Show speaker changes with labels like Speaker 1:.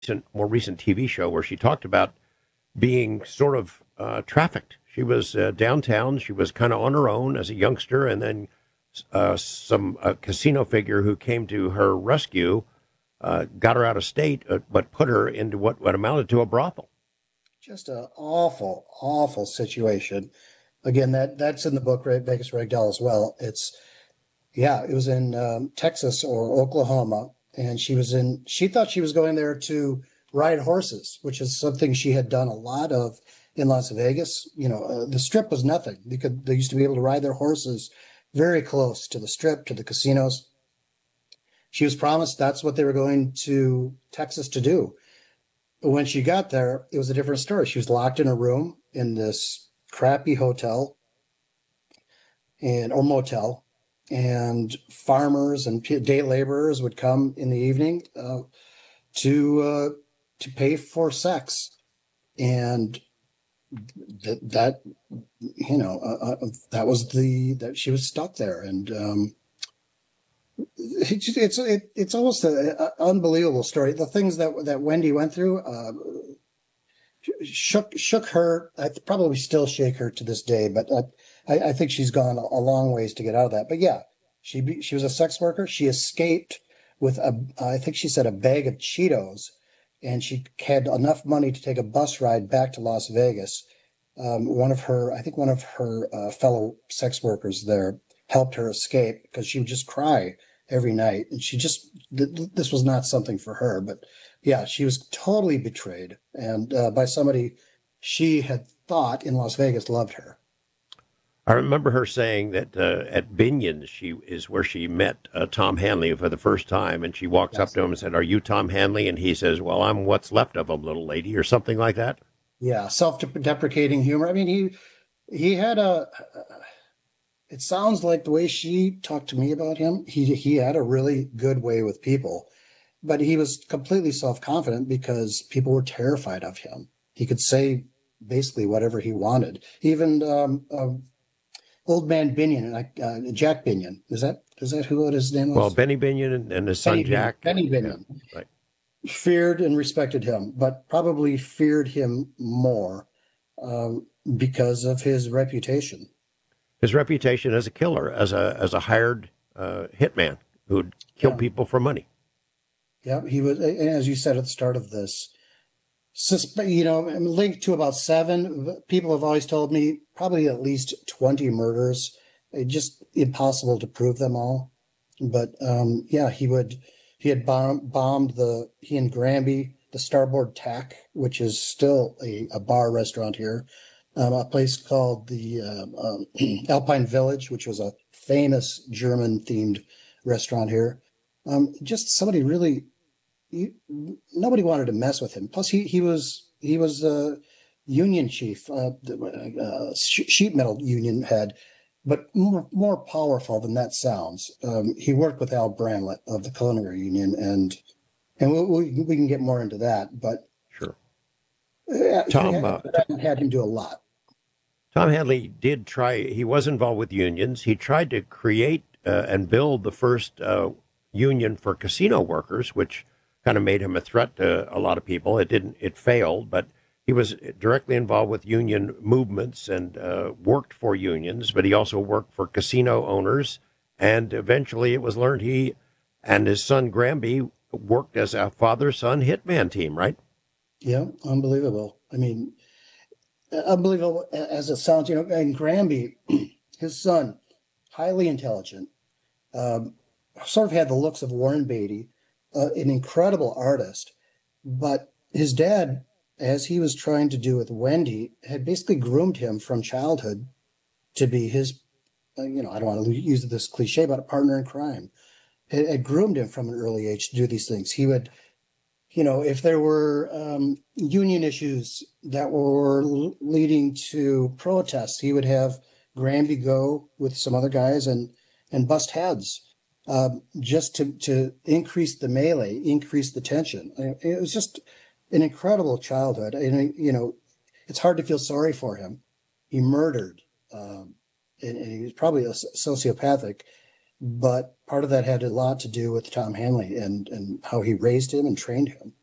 Speaker 1: more recent TV show where she talked about being sort of trafficked. She was downtown. She was kind of on her own as a youngster, and then some casino figure who came to her rescue got her out of state, but put her into what amounted to a brothel.
Speaker 2: Just an awful, awful situation. Again, that's in the book, Vegas Ragdoll as well. Yeah, it was in Texas or Oklahoma, and she thought she was going there to ride horses, which is something she had done a lot of in Las Vegas. The strip was nothing. They used to be able to ride their horses very close to the strip, to the casinos. She was promised that's what they were going to Texas to do. But when she got there, it was a different story. She was locked in a room in this crappy hotel or motel, and farmers and day laborers would come in the evening to pay for sex, and that that was that she was stuck there, and it's almost an unbelievable story. The things that Wendy went through shook her. I probably still shake her to this day, but I think she's gone a long ways to get out of that. But yeah, she was a sex worker. She escaped with I think she said a bag of Cheetos, and she had enough money to take a bus ride back to Las Vegas. One of her fellow sex workers there helped her escape because she would just cry every night, and this was not something for her. But yeah, she was totally betrayed, and by somebody she had thought in Las Vegas loved her.
Speaker 1: I remember her saying that at Binion's, she is where she met Tom Hanley for the first time, and she walks up
Speaker 2: Yes.
Speaker 1: to him and said, "Are you Tom Hanley?" And he says, "Well, I'm what's left of him, little lady," or something like that.
Speaker 2: Yeah, self-deprecating humor. I mean, he had it sounds like the way she talked to me about him, he had a really good way with people, but he was completely self-confident because people were terrified of him. He could say basically whatever he wanted. Even Old Man Binion, like Jack Binion, is that who his name
Speaker 1: Well,
Speaker 2: was?
Speaker 1: Benny Binion and his son
Speaker 2: Benny Binion.
Speaker 1: Jack.
Speaker 2: Benny
Speaker 1: Yeah,
Speaker 2: Binion
Speaker 1: right.
Speaker 2: feared and respected him, but probably feared him more because of his reputation.
Speaker 1: His reputation as a killer, as a hired hitman who'd kill
Speaker 2: Yeah,
Speaker 1: people for money.
Speaker 2: yeah, he was, and as you said at the start of this, I'm linked to about seven. People have always told me probably at least 20 murders. Just impossible to prove them all. But yeah, he had bombed he and Granby, the Starboard Tack, which is still a bar restaurant here, a place called the Alpine Village, which was a famous German themed restaurant here. Just somebody really, he, nobody wanted to mess with him. Plus, he was a union chief, sheet metal union head, but more powerful than that sounds. He worked with Al Bramlett of the Culinary Union, and we can get more into that. But
Speaker 1: Sure.
Speaker 2: he
Speaker 1: Tom
Speaker 2: had him do a lot.
Speaker 1: Tom Hanley did try. He was involved with unions. He tried to create and build the first union for casino workers, which kind of made him a threat to a lot of people. It didn't. It failed, but he was directly involved with union movements and worked for unions. But he also worked for casino owners, and eventually it was learned he and his son Granby worked as a father-son hitman team. Right?
Speaker 2: Yeah, unbelievable. I mean, unbelievable as it sounds. And Granby, his son, highly intelligent, um, sort of had the looks of Warren Beatty, an incredible artist. But his dad, as he was trying to do with Wendy, had basically groomed him from childhood to be his, I don't want to use this cliche, but a partner in crime. Had groomed him from an early age to do these things. He would, if there were union issues that were leading to protests, he would have Granby go with some other guys and bust heads, just to increase the melee, increase the tension. It was just an incredible childhood, and it's hard to feel sorry for him. He murdered, and he was probably a sociopathic, but part of that had a lot to do with Tom Hanley and how he raised him and trained him.